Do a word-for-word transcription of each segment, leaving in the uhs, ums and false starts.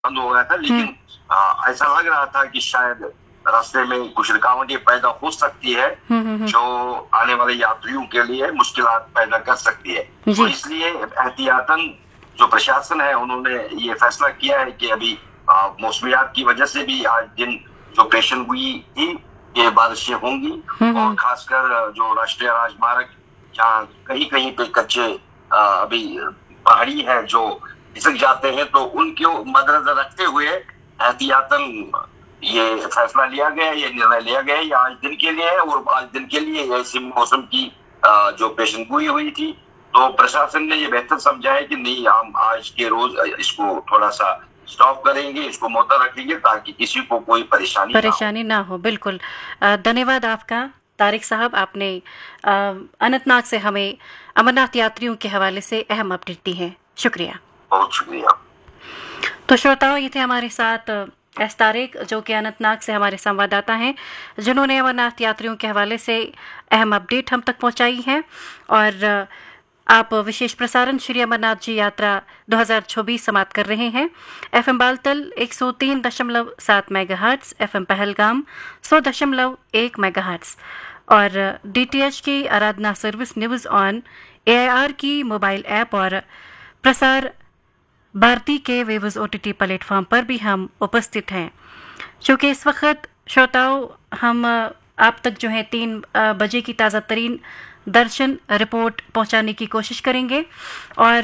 बंद हो गया था, लेकिन आ, ऐसा लग रहा था कि शायद रास्ते में कुछ रुकावटें पैदा हो सकती है जो आने वाले यात्रियों के लिए मुश्किलात पैदा कर सकती है। तो इसलिए एहतियातन जो प्रशासन है उन्होंने ये फैसला किया है कि अभी मौसमियात की वजह से भी आज दिन जो पेशन हुई थी ये बारिशें होंगी, और खासकर जो राष्ट्रीय राजमार्ग जहाँ कहीं कहीं पे कच्चे अभी पहाड़ी है जो खिसक जाते हैं, तो उनके मद्देनजर रखते हुए एहतियातन ये फैसला लिया गया, ये निर्णय लिया गया। ये आज दिन के लिए है, और आज दिन के लिए ऐसे मौसम की जो पेशेंगोई हुई थी, तो प्रशासन ने ये बेहतर समझा है कि नहीं, हम आज के रोज इसको थोड़ा सा स्टॉप करेंगे, इसको मोता रखेंगे ताकि किसी को कोई परेशानी परेशानी ना हो। बिल्कुल, धन्यवाद आपका तारिक साहब, आपने अनंतनाग से हमें अमरनाथ यात्रियों के हवाले से अहम अपडेट दी है। शुक्रिया, बहुत शुक्रिया। तो श्रोताओं, ये थे हमारे साथ एस तारिक, जो कि अनंतनाग से हमारे संवाददाता हैं, जिन्होंने अमरनाथ यात्रियों के हवाले से अहम अपडेट हम तक पहुंचाई है। और आप विशेष प्रसारण श्री अमरनाथ जी यात्रा दो हज़ार चौबीस समाप्त कर रहे हैं। एफएम बालतल एक सौ तीन दशमलव सात मेगाहर्ट्ज, एफएम पहलगाम सौ दशमलव एक मेगाहर्ट्ज और डीटीएच की आराधना सर्विस न्यूज ऑन एआईआर की मोबाइल ऐप और प्रसार भारती के वेव्स ओटीटी प्लेटफॉर्म पर भी हम उपस्थित हैं। चूँकि इस वक्त श्रोताओं हम आप तक जो है तीन बजे की ताज़ा तरीन दर्शन रिपोर्ट पहुंचाने की कोशिश करेंगे, और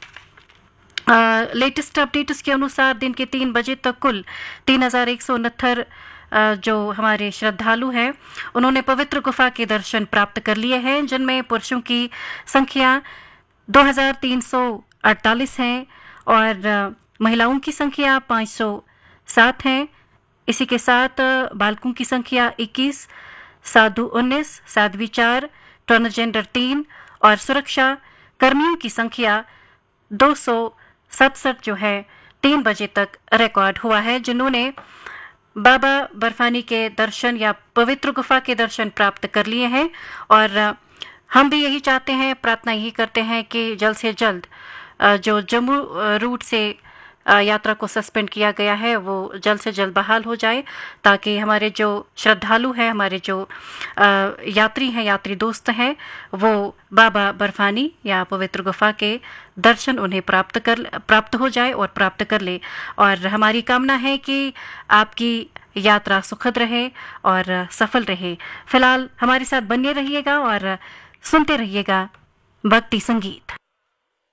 लेटेस्ट अपडेट्स के अनुसार दिन के तीन बजे तक कुल तीन हजार एक सौ उनहत्तर जो हमारे श्रद्धालु हैं उन्होंने पवित्र गुफा के दर्शन प्राप्त कर लिए हैं, जिनमें पुरुषों की संख्या दो हजार तीन सौ अड़तालीस है और महिलाओं की संख्या पाँच सौ सात है। इसी के साथ बालकों की संख्या इक्कीस, साधु उन्नीस, साध्वी चार, ट्रांसजेंडर तीन और सुरक्षा कर्मियों की संख्या दो सौ सड़सठ जो है तीन बजे तक रिकॉर्ड हुआ है, जिन्होंने बाबा बर्फानी के दर्शन या पवित्र गुफा के दर्शन प्राप्त कर लिए हैं। और हम भी यही चाहते हैं, प्रार्थना यही करते हैं कि जल्द से जल्द जो जम्मू रूट से यात्रा को सस्पेंड किया गया है वो जल्द से जल्द बहाल हो जाए, ताकि हमारे जो श्रद्धालु हैं, हमारे जो यात्री हैं, यात्री दोस्त हैं, वो बाबा बर्फानी या पवित्र गुफा के दर्शन उन्हें प्राप्त कर प्राप्त हो जाए और प्राप्त कर ले। और हमारी कामना है कि आपकी यात्रा सुखद रहे और सफल रहे। फिलहाल हमारे साथ बने रहिएगा और सुनते रहिएगा भक्ति संगीत।